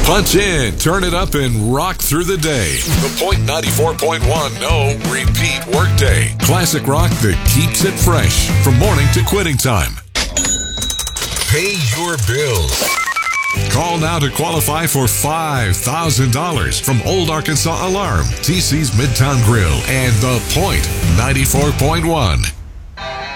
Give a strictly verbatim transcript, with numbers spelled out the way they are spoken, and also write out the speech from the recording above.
Punch in, turn it up, and rock through the day. The Point ninety-four point one No Repeat Workday. Classic rock that keeps it fresh from morning to quitting time. Pay your bills. Call now to qualify for five thousand dollars from Old Arkansas Alarm, T C's Midtown Grill, and The Point ninety-four point one.